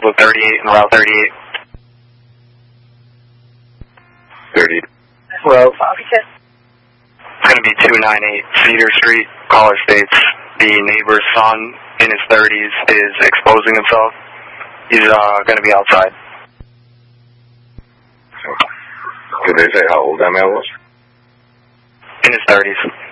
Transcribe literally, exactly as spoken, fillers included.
with thirty-eight and Route thirty-eight. thirty. Well, it's going to be two ninety-eight Cedar Street. Caller states the neighbor's son in his thirties is exposing himself. He's uh, going to be outside. Did they say how old that man was? In his thirties.